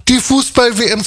Die Fußball-WM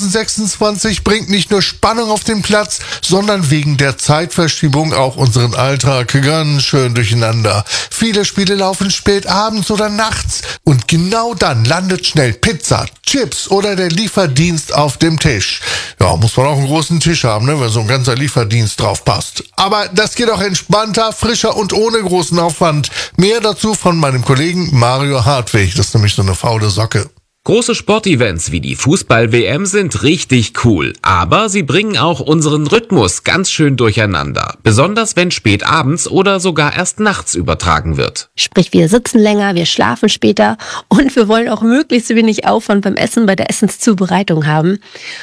2026 bringt nicht nur Spannung auf den Platz, sondern wegen der Zeitverschiebung auch unseren Alltag ganz schön durcheinander. Viele Spiele laufen spät abends oder nachts und genau dann landet schnell Pizza, Chips oder der Lieferdienst auf dem Tisch. Ja, muss man auch einen großen Tisch haben, ne, wenn so ein ganzer Lieferdienst drauf passt. Aber das geht auch entspannter, frischer und ohne großen Aufwand. Mehr dazu von meinem Kollegen Mario Hartwig. Das ist nämlich so eine faule Socke. Große Sportevents wie die Fußball-WM sind richtig cool, aber sie bringen auch unseren Rhythmus ganz schön durcheinander. Besonders wenn spät abends oder sogar erst nachts übertragen wird. Sprich, wir sitzen länger, wir schlafen später und wir wollen auch möglichst wenig Aufwand beim Essen bei der Essenszubereitung haben.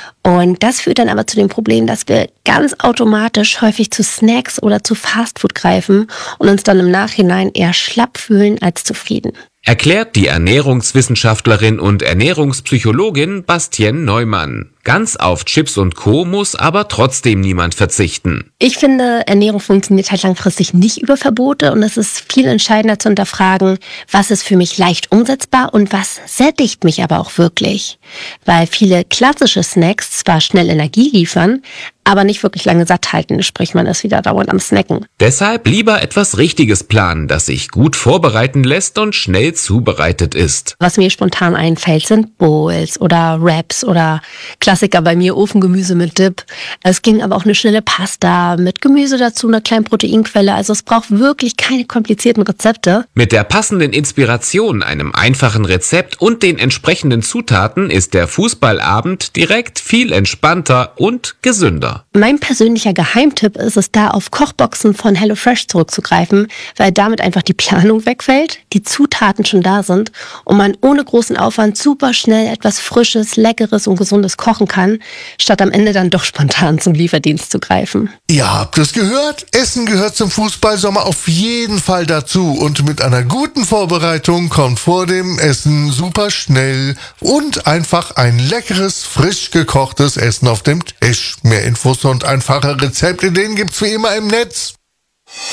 Und das führt dann aber zu dem Problem, dass wir ganz automatisch häufig zu Snacks oder zu Fastfood greifen und uns dann im Nachhinein eher schlapp fühlen als zufrieden. Erklärt die Ernährungswissenschaftlerin und Ernährungspsychologin Bastienne Neumann. Ganz auf Chips und Co. muss aber trotzdem niemand verzichten. Ich finde, Ernährung funktioniert halt langfristig nicht über Verbote und es ist viel entscheidender zu hinterfragen, was ist für mich leicht umsetzbar und was sättigt mich aber auch wirklich. Weil viele klassische Snacks zwar schnell Energie liefern, aber nicht wirklich lange satt halten, sprich man ist wieder dauernd am Snacken. Deshalb lieber etwas Richtiges planen, das sich gut vorbereiten lässt und schnell zubereitet ist. Was mir spontan einfällt, sind Bowls oder Wraps oder Klassiker bei mir, Ofengemüse mit Dip. Es ging aber auch eine schnelle Pasta mit Gemüse dazu, einer kleinen Proteinquelle. Also es braucht wirklich keine komplizierten Rezepte. Mit der passenden Inspiration, einem einfachen Rezept und den entsprechenden Zutaten ist der Fußballabend direkt viel entspannter und gesünder. Mein persönlicher Geheimtipp ist es da, auf Kochboxen von HelloFresh zurückzugreifen, weil damit einfach die Planung wegfällt, die Zutaten schon da sind und man ohne großen Aufwand super schnell etwas Frisches, Leckeres und Gesundes kochen kann, statt am Ende dann doch spontan zum Lieferdienst zu greifen. Ihr habt es gehört? Essen gehört zum Fußballsommer auf jeden Fall dazu und mit einer guten Vorbereitung kommt vor dem Essen super schnell und einfach ein leckeres, frisch gekochtes Essen auf dem Tisch. Mehr Infos und einfache Rezeptideen gibt's wie immer im Netz.